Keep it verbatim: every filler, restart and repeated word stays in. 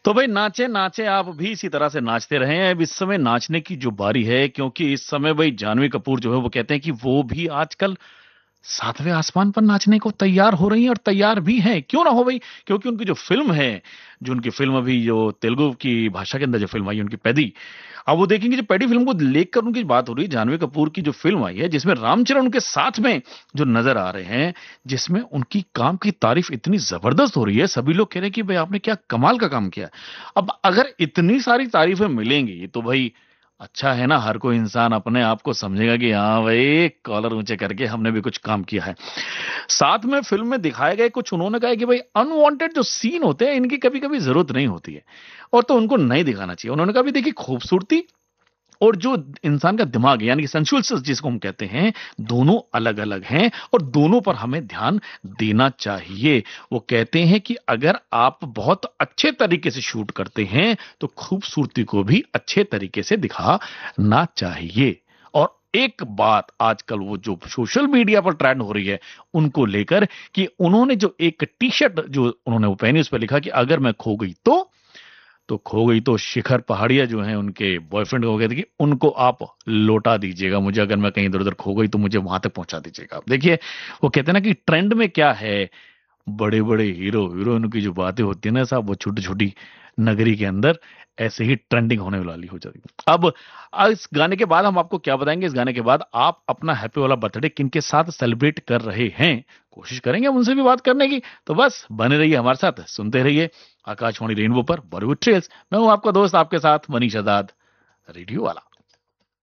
तो भाई नाचे नाचे आप भी इसी तरह से नाचते रहे हैं। अब इस समय नाचने की जो बारी है, क्योंकि इस समय भाई जानवी कपूर जो है वो कहते हैं कि वो भी आजकल सातवें आसमान पर नाचने को तैयार हो रही हैं, और तैयार भी हैं। क्यों ना हो भाई, क्योंकि उनकी जो फिल्म है, जो उनकी फिल्म अभी जो तेलुगु की भाषा के अंदर जो फिल्म आई उनकी पैदी, अब वो देखेंगे जो पैडी फिल्म को लेकर उनकी बात हो रही है। जानवी कपूर की जो फिल्म आई है जिसमें रामचरण उनके साथ में जो नजर आ रहे हैं, जिसमें उनकी काम की तारीफ इतनी जबरदस्त हो रही है, सभी लोग कह रहे हैं कि भाई आपने क्या कमाल का काम किया। अब अगर इतनी सारी तारीफें मिलेंगी तो भाई अच्छा है ना, हर कोई इंसान अपने आप को समझेगा कि हाँ भाई कॉलर ऊंचे करके हमने भी कुछ काम किया है। साथ में फिल्म में दिखाए गए कुछ उन्होंने कहा है कि भाई अनवांटेड जो सीन होते हैं इनकी कभी कभी जरूरत नहीं होती है, और तो उनको नहीं दिखाना चाहिए। उन्होंने कहा भी देखिए खूबसूरती और जो इंसान का दिमाग है, यानी कि सेंसुअल जिसको हम कहते हैं, दोनों अलग अलग हैं और दोनों पर हमें ध्यान देना चाहिए। वो कहते हैं कि अगर आप बहुत अच्छे तरीके से शूट करते हैं तो खूबसूरती को भी अच्छे तरीके से दिखाना चाहिए। और एक बात आजकल वो जो सोशल मीडिया पर ट्रेंड हो रही है उनको लेकर, कि उन्होंने जो एक टी शर्ट जो उन्होंने वो पहनी, उस पर लिखा कि अगर मैं खो गई तो तो खो गई तो शिखर पहाड़िया जो हैं उनके बॉयफ्रेंड को कहते कि उनको आप लौटा दीजिएगा मुझे, अगर मैं कहीं इधर उधर खो गई तो मुझे वहां तक पहुंचा दीजिएगा। आप देखिए, वो कहते हैं ना कि ट्रेंड में क्या है, बड़े बड़े हीरो हीरोइन की जो बातें होती है ना साहब, वो छोटी छोटी नगरी के अंदर ऐसे ही ट्रेंडिंग होने वाली हो जाती है। अब आ, इस गाने के बाद हम आपको क्या बताएंगे, इस गाने के बाद आप अपना हैप्पी वाला बर्थडे किनके साथ सेलिब्रेट कर रहे हैं, कोशिश करेंगे हम उनसे भी बात करने की। तो बस बने रहिए हमारे साथ, सुनते रहिए आकाशवाणी रेनबो पर बॉलीवुड ट्रेल्स। मैं हूं आपका दोस्त, आपके साथ मनीष आजाद, रेडियो वाला।